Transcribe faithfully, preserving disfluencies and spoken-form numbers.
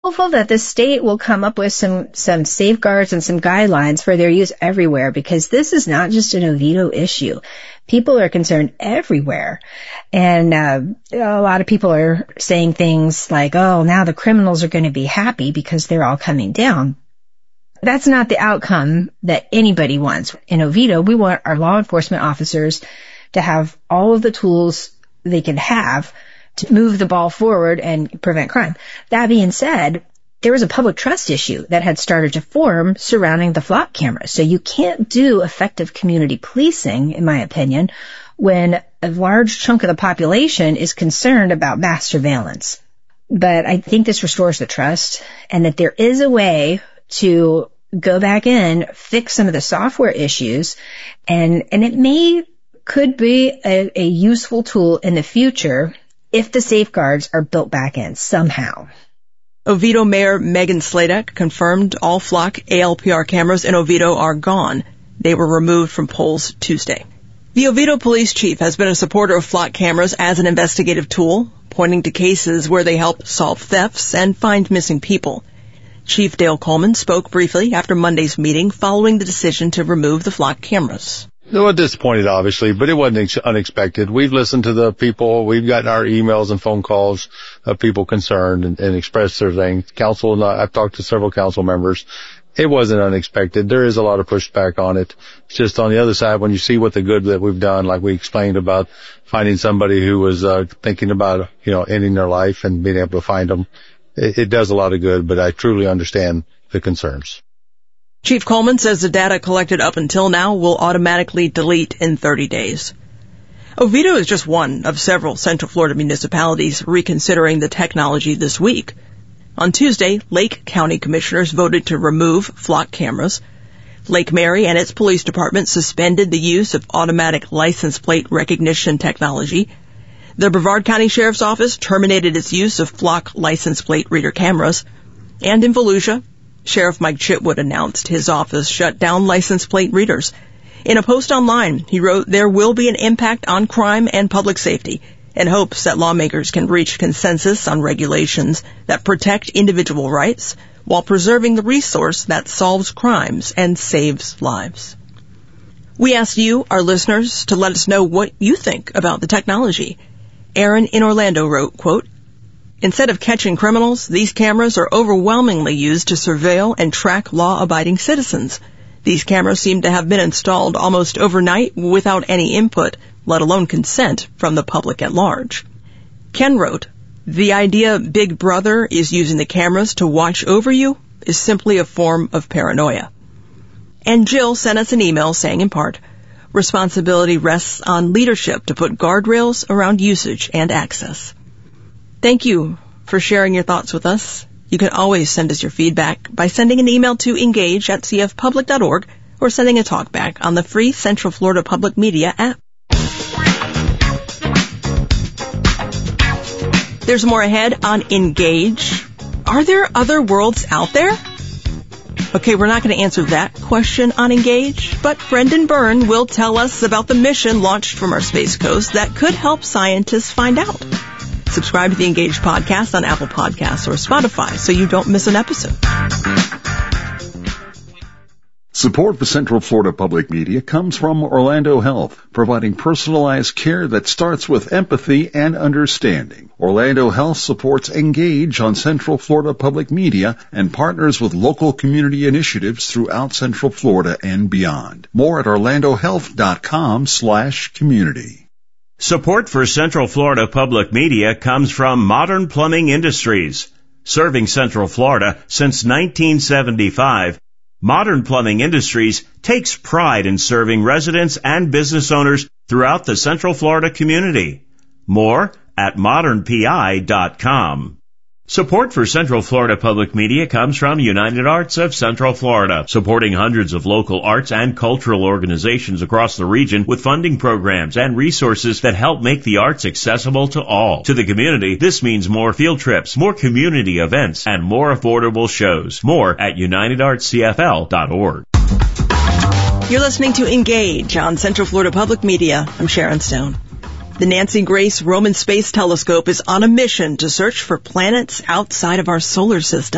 hopeful that the state will come up with some, some safeguards and some guidelines for their use everywhere, because this is not just an Oviedo issue. People are concerned everywhere. And uh, a lot of people are saying things like, oh, now the criminals are going to be happy because they're all coming down. That's not the outcome that anybody wants. In Oviedo, we want our law enforcement officers to have all of the tools they can have to move the ball forward and prevent crime. That being said, there was a public trust issue that had started to form surrounding the flock cameras. So you can't do effective community policing, in my opinion, when a large chunk of the population is concerned about mass surveillance. But I think this restores the trust, and that there is a way to go back in, fix some of the software issues, and, and it may, could be a, a useful tool in the future if the safeguards are built back in somehow. Oviedo Mayor Megan Sladek confirmed all flock A L P R cameras in Oviedo are gone. They were removed from polls Tuesday. The Oviedo police chief has been a supporter of flock cameras as an investigative tool, pointing to cases where they help solve thefts and find missing people. Chief Dale Coleman spoke briefly after Monday's meeting following the decision to remove the flock cameras. They were disappointed, obviously, but it wasn't unexpected. We've listened to the people. We've gotten our emails and phone calls of people concerned and, and expressed their things. Council and I, I've talked to several council members. It wasn't unexpected. There is a lot of pushback on it. It's just on the other side, when you see what the good that we've done, like we explained about finding somebody who was uh, thinking about, you know, ending their life and being able to find them, it, it does a lot of good, but I truly understand the concerns. Chief Coleman says the data collected up until now will automatically delete in thirty days. Oviedo is just one of several Central Florida municipalities reconsidering the technology this week. On Tuesday, Lake County commissioners voted to remove flock cameras. Lake Mary and its police department suspended the use of automatic license plate recognition technology. The Brevard County Sheriff's Office terminated its use of flock license plate reader cameras. And in Volusia, Sheriff Mike Chitwood announced his office shut down license plate readers. In a post online, he wrote, there will be an impact on crime and public safety, and hopes that lawmakers can reach consensus on regulations that protect individual rights while preserving the resource that solves crimes and saves lives. We asked you, our listeners, to let us know what you think about the technology. Aaron in Orlando wrote, quote, instead of catching criminals, these cameras are overwhelmingly used to surveil and track law-abiding citizens. These cameras seem to have been installed almost overnight without any input, let alone consent, from the public at large. Ken wrote, the idea Big Brother is using the cameras to watch over you is simply a form of paranoia. And Jill sent us an email saying in part, responsibility rests on leadership to put guardrails around usage and access. Thank you for sharing your thoughts with us. You can always send us your feedback by sending an email to engage at c f public dot org or sending a talkback on the free Central Florida Public Media app. There's more ahead on Engage. Are there other worlds out there? Okay, we're not going to answer that question on Engage, but Brendan Byrne will tell us about the mission launched from our Space Coast that could help scientists find out. Subscribe to the Engage podcast on Apple Podcasts or Spotify so you don't miss an episode. Support for Central Florida Public Media comes from Orlando Health, providing personalized care that starts with empathy and understanding. Orlando Health supports Engage on Central Florida Public Media and partners with local community initiatives throughout Central Florida and beyond. More at orlandohealth.com slash community. Support for Central Florida Public Media comes from Modern Plumbing Industries. Serving Central Florida since nineteen seventy-five, Modern Plumbing Industries takes pride in serving residents and business owners throughout the Central Florida community. More at modern p i dot com. Support for Central Florida Public Media comes from United Arts of Central Florida, supporting hundreds of local arts and cultural organizations across the region with funding programs and resources that help make the arts accessible to all. To the community, this means more field trips, more community events, and more affordable shows. More at united arts c f l dot org. You're listening to Engage on Central Florida Public Media. I'm Sharon Stone. The Nancy Grace Roman Space Telescope is on a mission to search for planets outside of our solar system.